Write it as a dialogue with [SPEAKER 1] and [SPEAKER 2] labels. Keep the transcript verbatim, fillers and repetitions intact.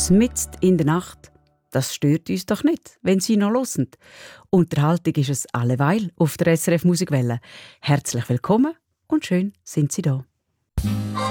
[SPEAKER 1] mitten in der Nacht. Das stört uns doch nicht, wenn Sie noch hören. Unterhaltung ist es alleweil auf der S R F Musikwelle. Herzlich willkommen und schön sind Sie da.